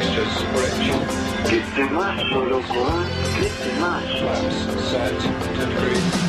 just rich. Qué temazo, loco, ¿eh? Qué temazo. Flaps set to 3.